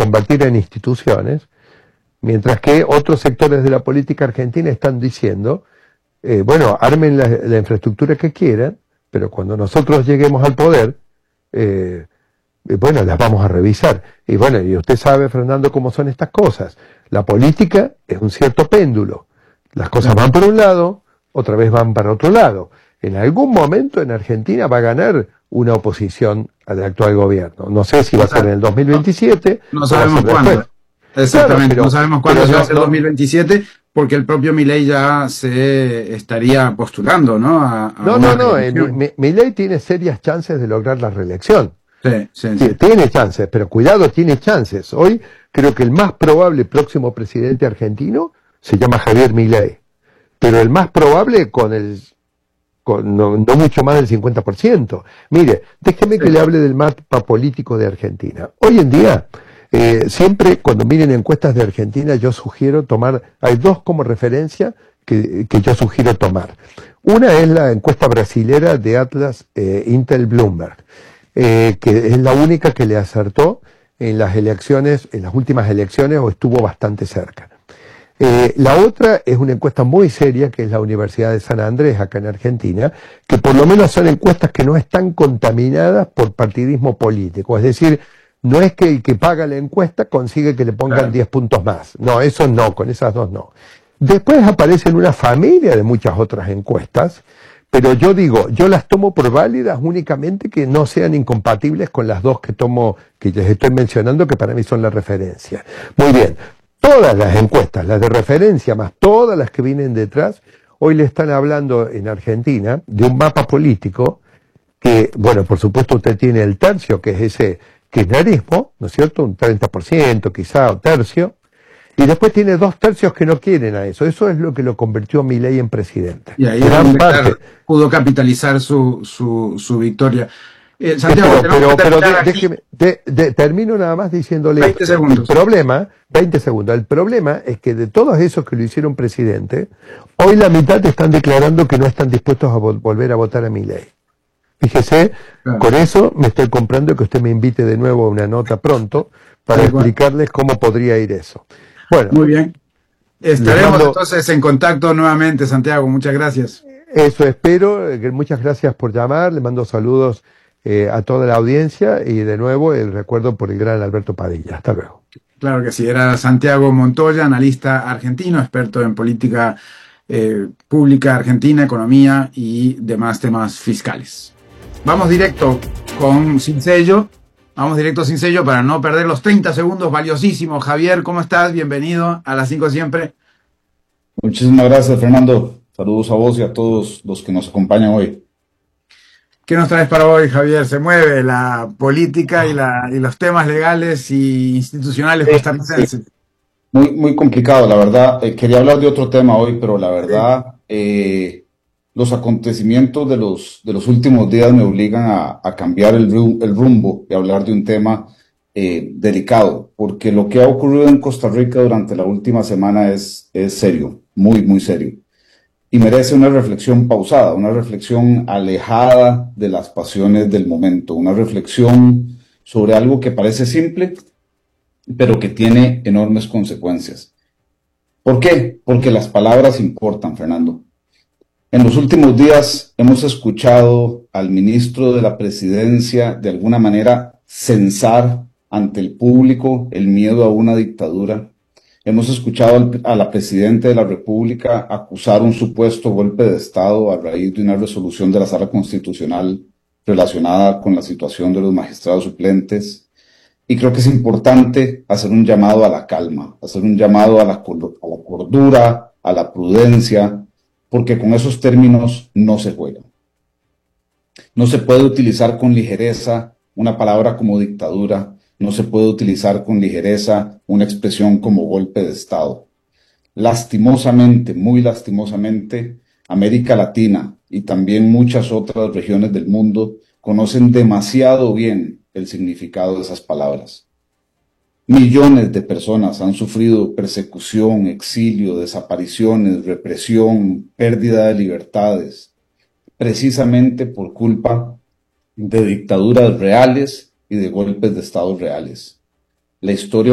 convertir en instituciones, mientras que otros sectores de la política argentina están diciendo, bueno, armen la infraestructura que quieran, pero cuando nosotros lleguemos al poder, bueno, las vamos a revisar. Y bueno, y usted sabe, Fernando, cómo son estas cosas. La política es un cierto péndulo. Las cosas van por un lado, otra vez van para otro lado. En algún momento en Argentina va a ganar una oposición al actual gobierno. No sé si va a ser en el 2027. No sabemos cuándo. Exactamente, no sabemos cuándo va a ser el 2027, porque el propio Milei ya se estaría postulando, ¿no? Milei tiene serias chances de lograr la reelección. Sí. Tiene chances, pero cuidado, tiene chances. Hoy creo que el más probable próximo presidente argentino se llama Javier Milei, pero el más probable no mucho más del 50%. Mire, déjeme que le hable del mapa político de Argentina. Hoy en día, siempre cuando miren encuestas de Argentina, yo sugiero tomar, hay dos como referencia que yo sugiero tomar. Una es la encuesta brasilera de Atlas Intel Bloomberg, que es la única que le acertó en las elecciones, en las últimas elecciones, o estuvo bastante cerca. La otra es una encuesta muy seria, que es la Universidad de San Andrés, acá en Argentina, que por lo menos son encuestas que no están contaminadas por partidismo político. Es decir, no es que el que paga la encuesta consigue que le pongan 10 puntos más. No, eso no, con esas dos no. Después aparecen una familia de muchas otras encuestas, pero yo digo, yo las tomo por válidas únicamente que no sean incompatibles con las dos que les estoy mencionando, que para mí son la referencia. Muy bien. Todas las encuestas, las de referencia más todas las que vienen detrás, hoy le están hablando en Argentina de un mapa político que, bueno, por supuesto usted tiene el tercio, que es ese kirchnerismo, ¿no es cierto? Un 30% quizá, o tercio, y después tiene 2/3 que no quieren a eso. Eso es lo que lo convirtió a Milei en presidente. Y ahí pudo capitalizar su victoria. Santiago, pero déjeme, termino nada más diciéndole 20 segundos. El problema es que de todos esos que lo hicieron presidente, hoy la mitad están declarando que no están dispuestos a volver a votar a Milei. Fíjese, claro. Con eso me estoy comprando que usted me invite de nuevo a una nota pronto para explicarles cómo podría ir eso. Bueno, muy bien. Estaremos entonces en contacto nuevamente, Santiago. Muchas gracias. Eso espero. Muchas gracias por llamar. Le mando saludos a toda la audiencia y de nuevo el recuerdo por el gran Alberto Padilla. Hasta luego. Claro que sí, era Santiago Montoya, analista argentino, experto en política pública argentina, economía y demás temas fiscales. Vamos directo sin sello para no perder los 30 segundos valiosísimos. Javier, ¿cómo estás? Bienvenido a las 5 siempre. Muchísimas gracias, Fernando. Saludos a vos y a todos los que nos acompañan hoy. ¿Qué nos traes para hoy, Javier? Se mueve la política y los temas legales y institucionales costarricenses. Muy complicado, la verdad. Quería hablar de otro tema hoy, pero la verdad, los acontecimientos de los últimos días me obligan a cambiar el rumbo y hablar de un tema delicado, porque lo que ha ocurrido en Costa Rica durante la última semana es serio, muy serio. Y merece una reflexión pausada, una reflexión alejada de las pasiones del momento, una reflexión sobre algo que parece simple, pero que tiene enormes consecuencias. ¿Por qué? Porque las palabras importan, Fernando. En los últimos días hemos escuchado al ministro de la Presidencia de alguna manera censar ante el público el miedo a una dictadura. Hemos escuchado a la Presidenta de la República acusar un supuesto golpe de Estado a raíz de una resolución de la Sala Constitucional relacionada con la situación de los magistrados suplentes. Y creo que es importante hacer un llamado a la calma, hacer un llamado a la cordura, a la prudencia, porque con esos términos no se juega. No se puede utilizar con ligereza una palabra como dictadura. No se puede utilizar con ligereza una expresión como golpe de Estado. Lastimosamente, muy lastimosamente, América Latina y también muchas otras regiones del mundo conocen demasiado bien el significado de esas palabras. Millones de personas han sufrido persecución, exilio, desapariciones, represión, pérdida de libertades, precisamente por culpa de dictaduras reales y de golpes de Estado reales. La historia